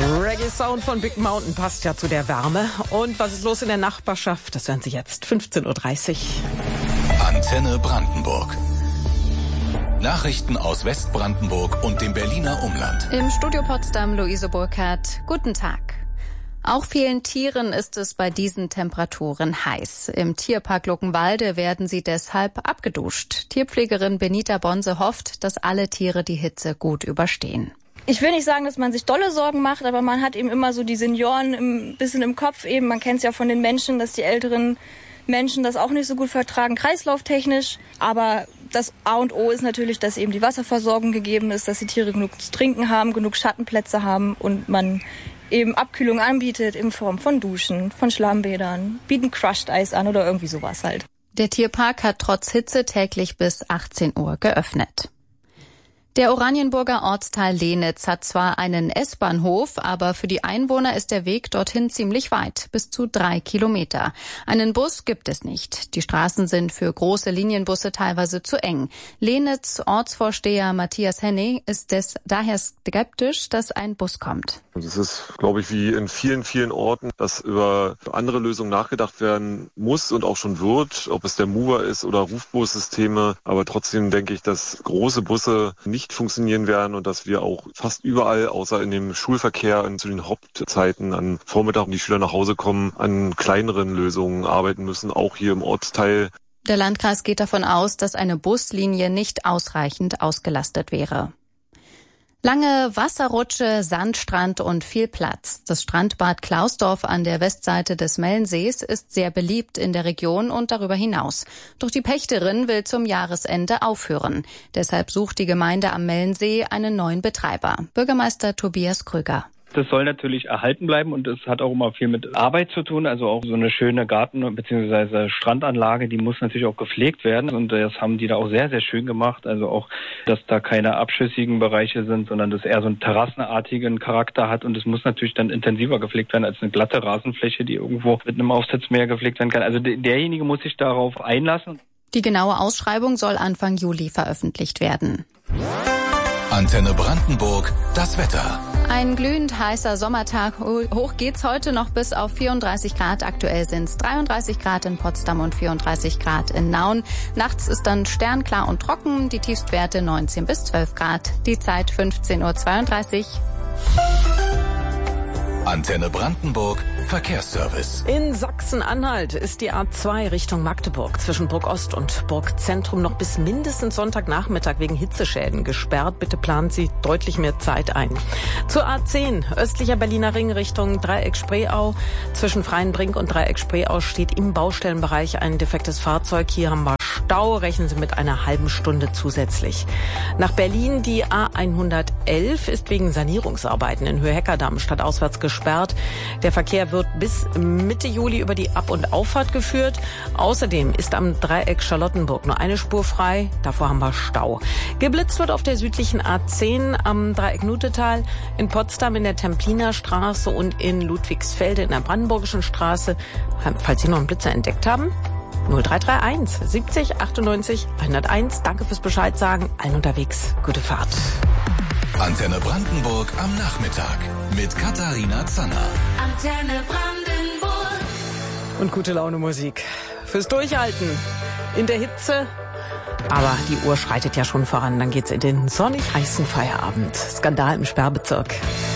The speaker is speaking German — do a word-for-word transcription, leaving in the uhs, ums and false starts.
Reggae-Sound von Big Mountain passt ja zu der Wärme. Und was ist los in der Nachbarschaft? Das hören Sie jetzt. fünfzehn Uhr dreißig. Antenne Brandenburg. Nachrichten aus Westbrandenburg und dem Berliner Umland. Im Studio Potsdam Luise Burkhardt. Guten Tag. Auch vielen Tieren ist es bei diesen Temperaturen heiß. Im Tierpark Luckenwalde werden sie deshalb abgeduscht. Tierpflegerin Benita Bonse hofft, dass alle Tiere die Hitze gut überstehen. Ich will nicht sagen, dass man sich dolle Sorgen macht, aber man hat eben immer so die Senioren ein bisschen im Kopf eben. Man kennt es ja von den Menschen, dass die älteren Menschen das auch nicht so gut vertragen, kreislauftechnisch. Aber das A und O ist natürlich, dass eben die Wasserversorgung gegeben ist, dass die Tiere genug zu trinken haben, genug Schattenplätze haben und man eben Abkühlung anbietet in Form von Duschen, von Schlammbädern, bieten Crushed Eis an oder irgendwie sowas halt. Der Tierpark hat trotz Hitze täglich bis achtzehn Uhr geöffnet. Der Oranienburger Ortsteil Lehnitz hat zwar einen S-Bahnhof, aber für die Einwohner ist der Weg dorthin ziemlich weit, bis zu drei Kilometer. Einen Bus gibt es nicht. Die Straßen sind für große Linienbusse teilweise zu eng. Lehnitz Ortsvorsteher Matthias Henning ist des, daher skeptisch, dass ein Bus kommt. Es ist, glaube ich, wie in vielen, vielen Orten, dass über andere Lösungen nachgedacht werden muss und auch schon wird, ob es der Mover ist oder Rufbussysteme. Aber trotzdem denke ich, dass große Busse nicht funktionieren werden und dass wir auch fast überall, außer in dem Schulverkehr zu den Hauptzeiten an Vormittag, wenn die Schüler nach Hause kommen, an kleineren Lösungen arbeiten müssen, auch hier im Ortsteil. Der Landkreis geht davon aus, dass eine Buslinie nicht ausreichend ausgelastet wäre. Lange Wasserrutsche, Sandstrand und viel Platz. Das Strandbad Klausdorf an der Westseite des Mellensees ist sehr beliebt in der Region und darüber hinaus. Doch die Pächterin will zum Jahresende aufhören. Deshalb sucht die Gemeinde am Mellensee einen neuen Betreiber. Bürgermeister Tobias Krüger. Das soll natürlich erhalten bleiben und es hat auch immer viel mit Arbeit zu tun. Also auch so eine schöne Garten- bzw. Strandanlage, die muss natürlich auch gepflegt werden. Und das haben die da auch sehr, sehr schön gemacht. Also auch, dass da keine abschüssigen Bereiche sind, sondern dass eher so einen terrassenartigen Charakter hat. Und es muss natürlich dann intensiver gepflegt werden als eine glatte Rasenfläche, die irgendwo mit einem Aufsatzmäher gepflegt werden kann. Also derjenige muss sich darauf einlassen. Die genaue Ausschreibung soll Anfang Juli veröffentlicht werden. Antenne Brandenburg, das Wetter. Ein glühend heißer Sommertag. Hoch geht's heute noch bis auf vierunddreißig Grad. Aktuell sind's dreiunddreißig Grad in Potsdam und vierunddreißig Grad in Nauen. Nachts ist dann sternklar und trocken. Die Tiefstwerte neunzehn bis zwölf Grad. Die Zeit fünfzehn Uhr zweiunddreißig. Antenne Brandenburg, Verkehrsservice. In Sachsen-Anhalt ist die A zwei Richtung Magdeburg zwischen Burg-Ost und Burg-Zentrum noch bis mindestens Sonntagnachmittag wegen Hitzeschäden gesperrt. Bitte plant Sie deutlich mehr Zeit ein. Zur A zehn, östlicher Berliner Ring Richtung Dreieck-Spreeau. Zwischen Freienbrink und Dreieck-Spreeau steht im Baustellenbereich ein defektes Fahrzeug. Hier haben wir Stau. Rechnen Sie mit einer halben Stunde zusätzlich. Nach Berlin die A hundertelf ist wegen Sanierungsarbeiten in Höhe-Heckerdamm stadtauswärts gesperrt. Der Verkehr wird bis Mitte Juli über die Ab- und Auffahrt geführt. Außerdem ist am Dreieck Charlottenburg nur eine Spur frei. Davor haben wir Stau. Geblitzt wird auf der südlichen A zehn am Dreieck Nutetal, in Potsdam in der Templiner Straße und in Ludwigsfelde in der Brandenburgischen Straße. Falls Sie noch einen Blitzer entdeckt haben, null drei drei eins siebzig achtundneunzig hunderteins. Danke fürs Bescheid sagen. Allen unterwegs. Gute Fahrt. Antenne Brandenburg am Nachmittag mit Katharina Zanner. Antenne Brandenburg. Und gute Laune Musik. Fürs Durchhalten in der Hitze. Aber die Uhr schreitet ja schon voran. Dann geht's in den sonnig heißen Feierabend. Skandal im Sperrbezirk.